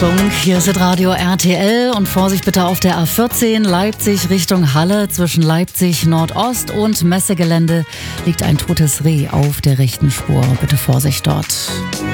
Achtung, hier ist das Radio RTL und Vorsicht bitte auf der A14 Leipzig Richtung Halle. Zwischen Leipzig Nordost und Messegelände liegt ein totes Reh auf der rechten Spur. Bitte Vorsicht dort.